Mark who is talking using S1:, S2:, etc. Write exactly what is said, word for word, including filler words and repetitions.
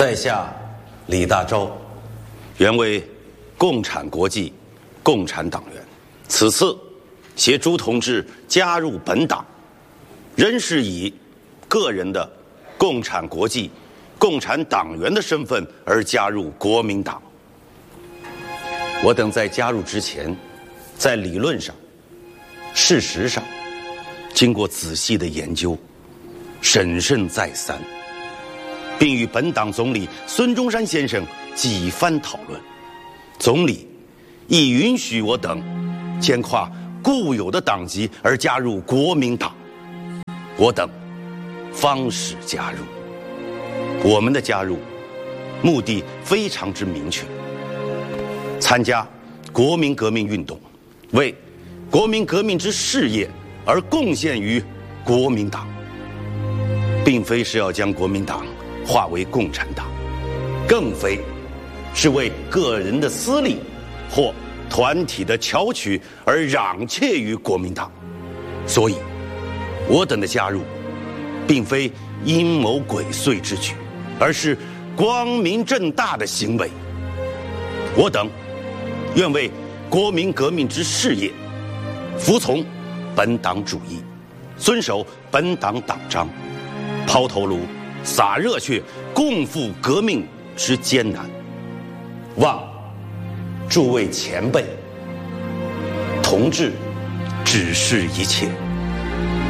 S1: 在下李大钊，原为共产国际共产党员，此次携朱同志加入本党，仍是以个人的共产国际共产党员的身份而加入国民党。我等在加入之前，在理论上、事实上，经过仔细的研究、审慎再三，并与本党总理孙中山先生几番讨论，总理亦允许我等兼跨固有的党籍而加入国民党，我等方始加入。我们的加入目的非常之明确，参加国民革命运动，为国民革命之事业而贡献于国民党，并非是要将国民党化为共产党，更非是为个人的私利或团体的巧取而攘窃于国民党。所以我等的加入并非阴谋鬼祟之举，而是光明正大的行为。我等愿为国民革命之事业服从本党主义，遵守本党党章，抛头颅洒热血，共赴革命之艰难。望诸位前辈同志指示一切。